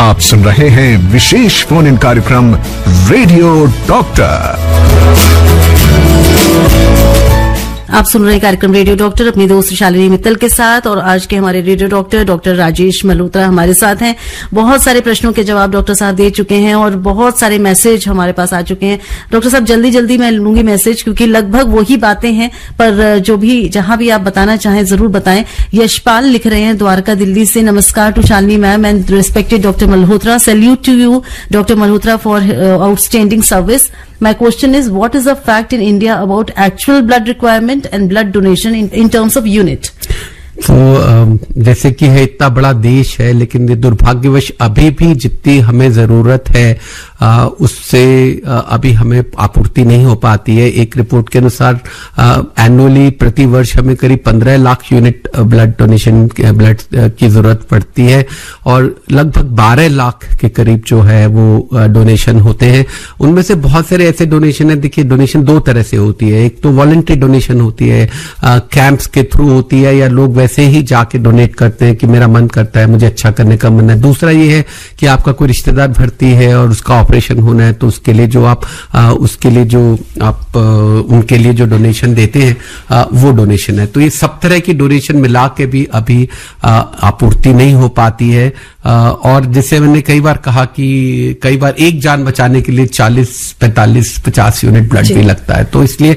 आप सुन रहे हैं विशेष फोन इन कार्यक्रम रेडियो डॉक्टर। आप सुन रहे हैं कार्यक्रम रेडियो डॉक्टर अपनी दोस्त शालिनी मित्तल के साथ, और आज के हमारे radio doctor doctor Rajesh Malhotra हमारे साथ हैं। बहुत सारे प्रश्नों के जवाब डॉक्टर साहब दे चुके हैं और बहुत सारे मैसेज हमारे पास आ चुके हैं। डॉक्टर साहब जल्दी जल्दी मैं लूंगी मैसेज, क्योंकि लगभग वही बातें हैं, पर जो भी जहां भी आप बताना चाहें जरूर बताएं। यशपाल लिख रहे हैं द्वारका दिल्ली से, नमस्कार to Shalini ma'am and respected doctor Malhotra, salute to you doctor Malhotra for outstanding service. My question is, what is the fact in India about actual blood requirement and blood donation in terms of unit? तो जैसे कि है इतना बड़ा देश है, लेकिन दुर्भाग्यवश अभी भी जितनी हमें जरूरत है उससे अभी हमें आपूर्ति नहीं हो पाती है। एक रिपोर्ट के अनुसार एनुअली प्रति वर्ष हमें करीब 15 lakh unit blood donation blood की जरूरत पड़ती है, और लगभग 12 लाख के करीब जो है वो डोनेशन होते हैं। उनमें से बहुत सारे ऐसे डोनेशन है, देखिए डोनेशन दो तरह से होती है। एक तो वॉलंटरी डोनेशन होती है, कैंप्स के थ्रू होती है, या लोग वैसे ही जाके डोनेट करते हैं कि मेरा मन करता है, मुझे अच्छा करने का मन है। दूसरा ये है कि आपका कोई रिश्तेदार भर्ती है और उसका ऑपरेशन होना है, तो उसके लिए जो आप उनके लिए जो डोनेशन देते हैं वो डोनेशन है। तो ये सब तरह की डोनेशन मिला के भी अभी आपूर्ति नहीं हो पाती है। और जैसे मैंने कई बार कहा कि कई बार एक जान बचाने के लिए 40, 45, 50 यूनिट ब्लड भी लगता है। तो इसलिए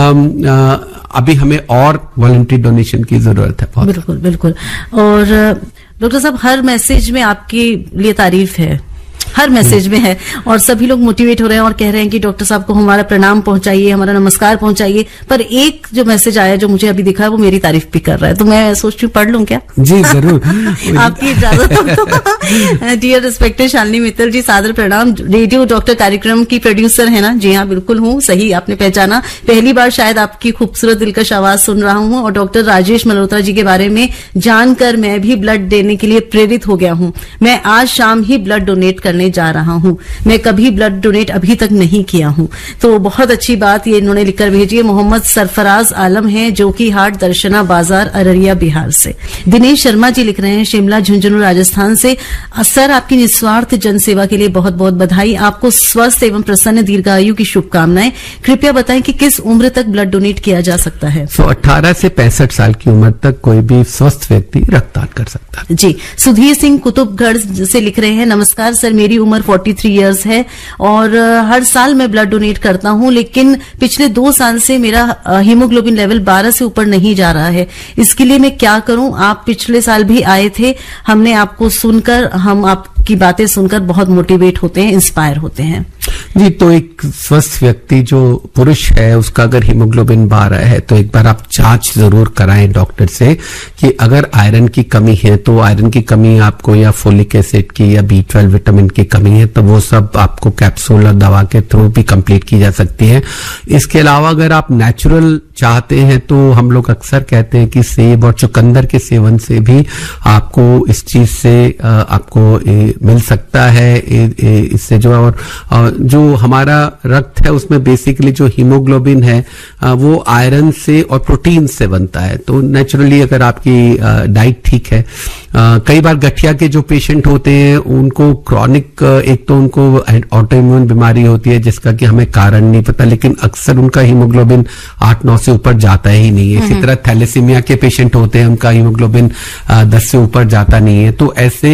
अभी हमें और वॉलंटरी डोनेशन की जरूरत है। बिल्कुल बिल्कुल। और डॉक्टर साहब हर मैसेज में आपके लिए तारीफ है, हर मैसेज में है, और सभी लोग मोटिवेट हो रहे हैं और कह रहे हैं कि डॉक्टर साहब को हमारा प्रणाम पहुंचाइए, हमारा नमस्कार पहुंचाइए। पर एक जो मैसेज आया जो मुझे अभी दिखा है वो मेरी तारीफ भी कर रहा है, तो मैं सोचती हूँ पढ़ लूं क्या? जी जरूर। आपकी इजाजत हो तो। डियर रिस्पेक्टेड शालिनी मित्तल जी, सादर प्रणाम। रेडियो डॉक्टर कार्यक्रम की प्रोड्यूसर है ना? जी हाँ बिल्कुल हूँ, सही आपने पहचाना। पहली बार शायद आपकी खूबसूरत दिलकश आवाज सुन रहा हूँ, और डॉक्टर राजेश मल्होत्रा जी के बारे में जानकर मैं भी ब्लड देने के लिए प्रेरित हो गया हूँ। मैं आज शाम ही ब्लड डोनेट करने जा रहा हूं। मैं कभी ब्लड डोनेट अभी तक नहीं किया हूं। तो बहुत अच्छी बात ये इन्होंने लिखकर भेजी है। मोहम्मद सरफराज आलम है, जो कि हाट दर्शना बाजार अररिया बिहार से। दिनेश शर्मा जी लिख रहे हैं शिमला झुंझुनू राजस्थान से, सर आपकी निस्वार्थ जनसेवा के लिए बहुत बहुत बधाई। आपको स्वस्थ एवं प्रसन्न दीर्घायु की शुभकामनाएं। कृपया बताएं कि किस उम्र तक ब्लड डोनेट किया जा सकता है? 18 से 65 साल की उम्र तक कोई भी स्वस्थ व्यक्ति रक्तदान कर सकता है। जी। सुधीर सिंह कुतुबगढ़ से लिख रहे हैं, नमस्कार सर, मेरी उम्र 43 इयर्स है और हर साल मैं ब्लड डोनेट करता हूं, लेकिन पिछले 2 साल से मेरा हीमोग्लोबिन लेवल 12 से ऊपर नहीं जा रहा है। इसके लिए मैं क्या करूं? आप पिछले साल भी आए थे, हमने आपको सुनकर, हम आपकी बातें सुनकर बहुत मोटिवेट होते हैं, इंस्पायर होते हैं। जी, तो एक स्वस्थ व्यक्ति जो पुरुष है उसका अगर हीमोग्लोबिन 12 है तो एक बार आप जांच जरूर कराएं डॉक्टर से कि अगर आयरन की कमी है तो आयरन की कमी आपको, या फोलिक एसिड की, या B12 विटामिन की कमी है तो वो सब आपको कैप्सूल और दवा के थ्रू भी कंप्लीट की जा सकती है। इसके अलावा अगर आप नेचुरल चाहते हैं तो हम लोग अक्सर कहते हैं कि सेब और चुकंदर के सेवन से भी आपको इस चीज से आपको मिल सकता है। इससे जो और जो हमारा रक्त है उसमें बेसिकली जो हीमोग्लोबिन है वो आयरन से और प्रोटीन से बनता है। तो नेचुरली अगर आपकी डाइट ठीक है, कई बार गठिया के जो पेशेंट होते हैं उनको क्रॉनिक, एक तो उनको ऑटोइम्यून बीमारी होती है जिसका कि हमें कारण नहीं पता, लेकिन अक्सर उनका हीमोग्लोबिन 8-9 से ऊपर जाता ही नहीं है। इसी तरह थैलेसीमिया के पेशेंट होते हैं, उनका हीमोग्लोबिन 10 से ऊपर जाता नहीं है। तो ऐसे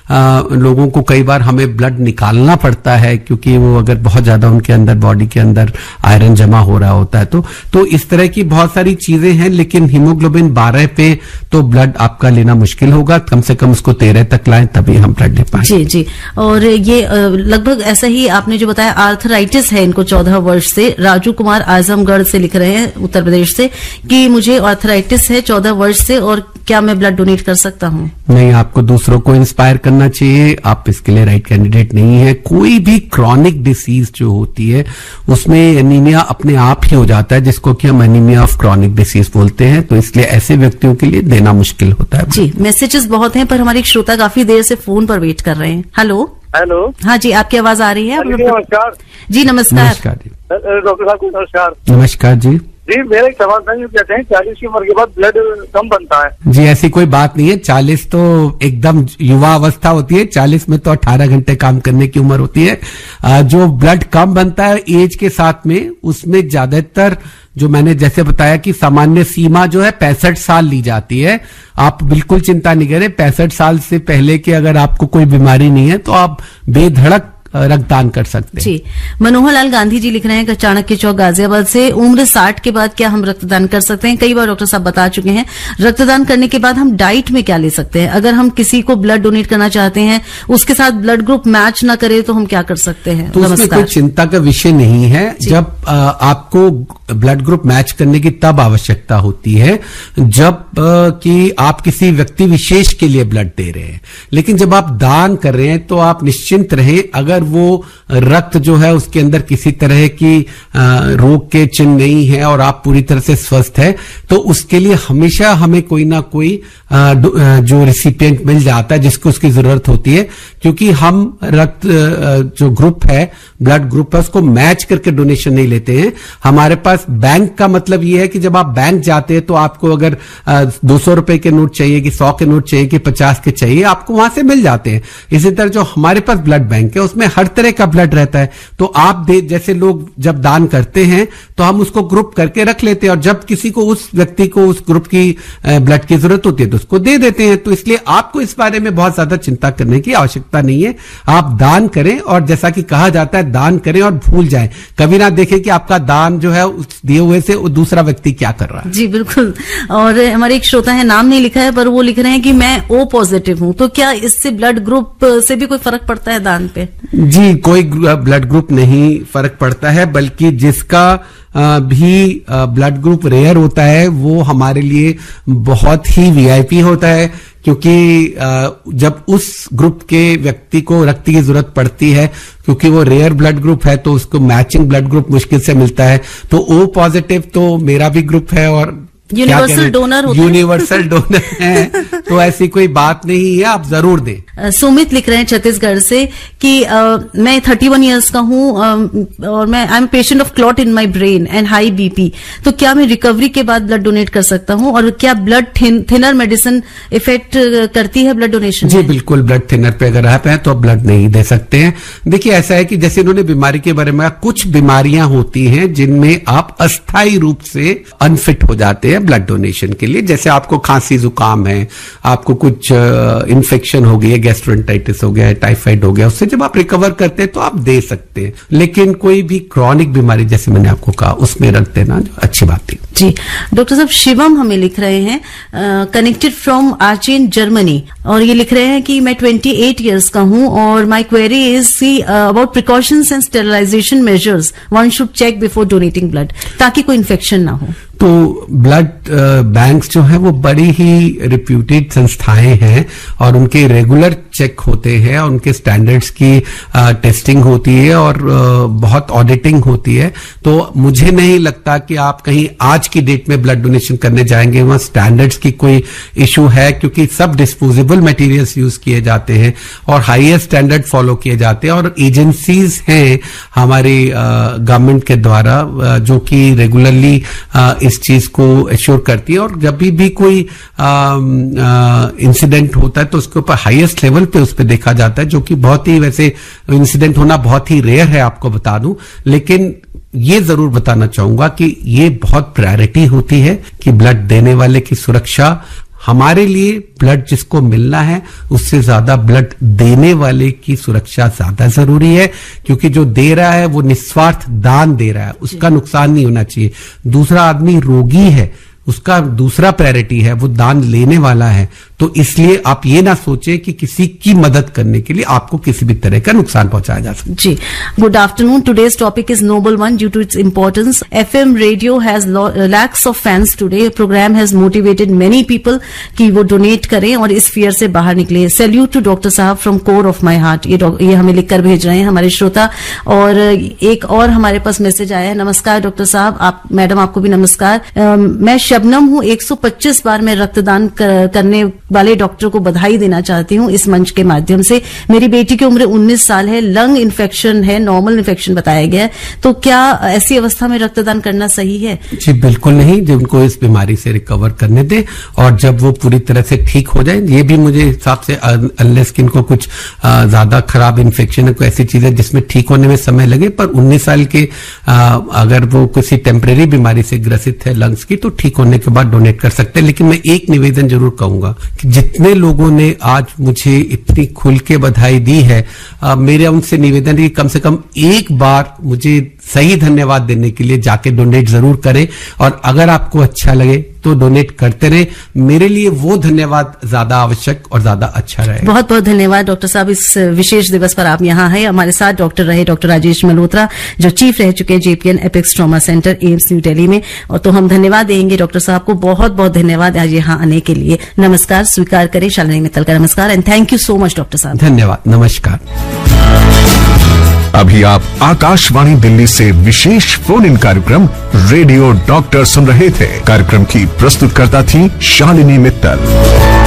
लोगों को कई बार हमें ब्लड निकालना पड़ता है क्योंकि वो अगर बहुत ज्यादा उनके अंदर, बॉडी के अंदर आयरन जमा हो रहा होता है। तो इस तरह की बहुत सारी चीजें हैं, लेकिन हीमोग्लोबिन 12 पे तो ब्लड आपका लेना मुश्किल होगा। कम से कम उसको 13 तक लाएं तभी हम ब्लड ले पाएंगे। जी जी। और ये लगभग ऐसा ही आपने जो बताया, आर्थराइटिस है इनको 14 वर्ष से। राजू कुमार आजमगढ़ से लिख रहे हैं, उत्तर प्रदेश से, कि मुझे आर्थराइटिस है 14 वर्ष से और क्या मैं ब्लड डोनेट कर सकता हूं? नहीं, आपको दूसरों को इंस्पायर करना चाहिए, आप इसके लिए राइट कैंडिडेट नहीं है। कोई भी क्रॉनिक डिसीज जो होती है उसमें एनीमिया अपने आप ही हो जाता है, जिसको कि हम एनीमिया ऑफ क्रॉनिक डिसीज बोलते हैं। तो इसलिए ऐसे व्यक्तियों के लिए देना मुश्किल होता है। जी, मैसेजेस बहुत हैं पर हमारे एक श्रोता काफी देर से फोन पर वेट कर रहे हैं। Hello hello. हाँ जी, आपकी आवाज आ रही है? नमस्कार जी नमस्कार। नमस्कार जी। डॉक्टर साहब को नमस्कार। नमस्कार जी। जी, मेरा एक सवाल था, कहते हैं 40 की उम्र के बाद ब्लड कम बनता है। जी, ऐसी कोई बात नहीं है। 40 तो एकदम युवा अवस्था होती है। 40 में तो 18 घंटे काम करने की उम्र होती है। जो ब्लड कम बनता है एज के साथ में, उसमें ज्यादातर जो मैंने जैसे बताया कि सामान्य सीमा जो है 65 साल ली जाती है। आप बिल्कुल चिंता नहीं करें, 65 साल से पहले की अगर आपको कोई बीमारी नहीं है तो आप बेधड़क रक्तदान कर सकते हैं। जी, मनोहर लाल गांधी जी लिख रहे हैं चाणक्य चौक गाजियाबाद से, उम्र 60 के बाद क्या हम रक्तदान कर सकते हैं? कई बार डॉक्टर साहब बता चुके हैं। रक्तदान करने के बाद हम डाइट में क्या ले सकते हैं? अगर हम किसी को ब्लड डोनेट करना चाहते हैं, उसके साथ ब्लड ग्रुप मैच ना करे तो हम क्या कर सकते हैं? तो उसमें कोई चिंता का विषय नहीं है। जब आपको ब्लड ग्रुप मैच करने की तब आवश्यकता होती है जब कि आप किसी व्यक्ति विशेष के लिए ब्लड दे रहे हैं। लेकिन जब आप दान कर रहे हैं तो आप निश्चिंत रहें, अगर वो रक्त जो है उसके अंदर किसी तरह की रोग के चिन्ह नहीं है और आप पूरी तरह से स्वस्थ है, तो उसके लिए हमेशा हमें कोई ना कोई जो रिसिपिएंट मिल जाता है जिसको उसकी जरूरत होती है। क्योंकि हम रक्त जो ग्रुप है, ब्लड ग्रुप है, उसको मैच करके डोनेशन नहीं लेते हैं। हमारे पास बैंक का मतलब ये है कि जब आप बैंक जाते हैं तो आपको अगर 200 रुपए के नोट चाहिए कि 100 के नोट चाहिए कि 50 के चाहिए, आपको वहां से मिल जाते हैं। इसी तरह जो हमारे पास ब्लड बैंक है उसमें हर तरह का ब्लड रहता है। तो आप जैसे लोग जब दान करते हैं तो हम उसको ग्रुप करके रख लेते हैं और जब किसी को उस व्यक्ति को उस ग्रुप की ब्लड की जरूरत होती है तो उसको दे देते हैं। तो इसलिए आपको इस बारे में बहुत ज्यादा चिंता करने की आवश्यकता नहीं है। आप दान करें और जैसा कि कहा जाता है दान करें और भूल जाएं। कभी ना देखें कि आपका दान जो है उस दिए हुए से दूसरा व्यक्ति क्या कर रहा है। जी बिल्कुल। और हमारे एक श्रोता है, नाम नहीं लिखा है पर वो लिख रहे हैं कि मैं O पॉजिटिव हूं, तो क्या इससे ब्लड ग्रुप से भी कोई फर्क पड़ता है दान पे? जी, कोई ब्लड ग्रुप नहीं फर्क पड़ता है, बल्कि जिसका भी ब्लड ग्रुप रेयर होता है वो हमारे लिए बहुत ही वीआईपी होता है। क्योंकि जब उस ग्रुप के व्यक्ति को रक्त की जरूरत पड़ती है, क्योंकि वो रेयर ब्लड ग्रुप है तो उसको मैचिंग ब्लड ग्रुप मुश्किल से मिलता है। तो O पॉजिटिव तो मेरा भी ग्रुप है और यूनिवर्सल डोनर होता है। यूनिवर्सल डोनर है, तो ऐसी कोई बात नहीं है, आप जरूर दें। सुमित लिख रहे हैं छत्तीसगढ़ से कि मैं 31 इयर्स का हूं और मैं I am patient of clot in my brain and high BP, तो क्या मैं रिकवरी के बाद ब्लड डोनेट कर सकता हूं? और क्या ब्लड थिनर मेडिसिन इफेक्ट करती है ब्लड डोनेशन? जी बिल्कुल, ब्लड थिनर पे अगर आप हैं तो आप ब्लड नहीं दे सकते हैं। देखिए ऐसा है कि जैसे इन्होंने बीमारी के बारे में, कुछ बीमारियां होती हैं जिनमें आप अस्थायी रूप से अनफिट हो जाते हैं ब्लड डोनेशन के लिए। जैसे आपको खांसी जुकाम है, आपको कुछ इन्फेक्शन हो गई है, गैस्ट्रोएंटाइटिस हो गया है, टाइफाइड हो गया, उससे जब आप रिकवर करते हैं तो आप दे सकते हैं। लेकिन कोई भी क्रॉनिक बीमारी जैसे मैंने आपको कहा उसमें रख देना जो अच्छी बात थी। जी डॉक्टर साहब, शिवम हमें लिख रहे हैं कनेक्टेड फ्रॉम आर्चेन जर्मनी, और ये लिख रहे हैं कि मैं 28 इयर्स का हूं और my query is about precautions and sterilisation measures one should check before donating blood, ताकि कोई इन्फेक्शन ना हो। तो ब्लड बैंक्स जो है वो बड़ी ही रिप्यूटेड संस्थाएं हैं और उनके रेगुलर चेक होते हैं और उनके स्टैंडर्ड्स की टेस्टिंग होती है और बहुत ऑडिटिंग होती है। तो मुझे नहीं लगता कि आप कहीं आज की डेट में ब्लड डोनेशन करने जाएंगे वहां स्टैंडर्ड्स की कोई इशू है, क्योंकि सब डिस्पोजेबल मटेरियल्स यूज किए जाते हैं और हाईएस्ट स्टैंडर्ड फॉलो किए जाते हैं। और एजेंसीज हैं हमारी गवर्नमेंट के द्वारा जो कि रेगुलरली इस चीज को एश्योर करती है और जब भी कोई इंसिडेंट होता है तो उसके ऊपर हाईएस्ट लेवल पे उस पर देखा जाता है, जो कि बहुत ही, वैसे इंसिडेंट होना बहुत ही रेयर है आपको बता दूं। लेकिन ये जरूर बताना चाहूंगा कि ये बहुत प्रायोरिटी होती है कि ब्लड देने वाले की सुरक्षा। हमारे लिए ब्लड जिसको मिलना है उससे ज्यादा ब्लड देने वाले की सुरक्षा ज्यादा जरूरी है, क्योंकि जो दे रहा है वो निस्वार्थ दान दे रहा है, उसका नुकसान नहीं होना चाहिए। दूसरा आदमी रोगी है, उसका दूसरा प्रायोरिटी है, वो दान लेने वाला है। तो इसलिए आप ये ना सोचें कि किसी की मदद करने के लिए आपको किसी भी तरह का नुकसान पहुंचाया जा सकता है। जी, good afternoon. Today's topic is Nobel one due to its importance. FM radio has lakhs of fans today. Programme has motivated many people कि वो डोनेट करें और इस फियर से बाहर निकले। सैल्यूट टू डॉक्टर साहब from core of my heart. ये हमें लिखकर भेज रहे हैं हमारे श्रोता। और एक और हमारे पास मैसेज आया है। नमस्कार डॉक्टर साहब, मैडम आपको भी नमस्कार। मैं शबनम हूं, 125 बार मैं रक्तदान करने वाले डॉक्टर को बधाई देना चाहती हूँ इस मंच के माध्यम से। मेरी बेटी की उम्र 19 साल है, लंग इन्फेक्शन है, नॉर्मल इन्फेक्शन बताया गया है, तो क्या ऐसी अवस्था में रक्तदान करना सही है? जी बिल्कुल नहीं, जो उनको इस बीमारी से रिकवर करने दे और जब वो पूरी तरह से ठीक हो जाए, ये भी मुझे हिसाब से अनलेस कि इनको कुछ ज्यादा खराब इन्फेक्शन है, कोई ऐसी चीज है जिसमें ठीक होने में समय लगे, पर 19 साल के अगर वो किसी टेम्परेरी बीमारी से ग्रसित है लंग्स की, तो ठीक होने के बाद डोनेट कर सकते हैं। लेकिन मैं एक निवेदन जरूर कहूंगा कि जितने लोगों ने आज मुझे इतनी खुल के बधाई दी है, मेरा उनसे निवेदन है कि कम से कम एक बार मुझे सही धन्यवाद देने के लिए जाके डोनेट जरूर करें, और अगर आपको अच्छा लगे तो डोनेट करते रहे। मेरे लिए वो धन्यवाद ज्यादा आवश्यक और ज्यादा अच्छा रहे। बहुत बहुत धन्यवाद डॉक्टर साहब, इस विशेष दिवस पर आप यहाँ हैं। हमारे साथ डॉक्टर रहे डॉक्टर राजेश मल्होत्रा, जो चीफ रह चुके हैं JPN apex trauma centre, AIIMS new Delhi में। और तो हम धन्यवाद देंगे डॉक्टर साहब को, बहुत बहुत धन्यवाद आज यहाँ आने के लिए। नमस्कार स्वीकार करें शालिनी मित्तल का नमस्कार, and thank you so much doctor साहब। धन्यवाद, नमस्कार। अभी आप आकाशवाणी दिल्ली से विशेष फोन इन कार्यक्रम रेडियो डॉक्टर सुन रहे थे। कार्यक्रम की प्रस्तुतकर्ता थी शालिनी मित्तल।